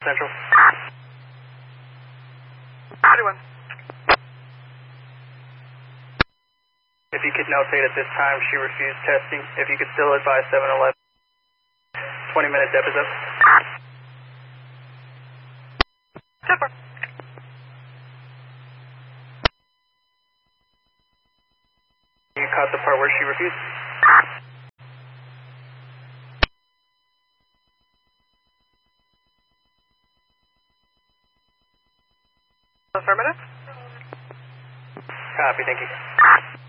Central. 31. If you could notate at this time, she refused testing. If you could still advise 711. 20 minutes episode. Super. You caught the part where she refused? Affirmative. Copy, thank you.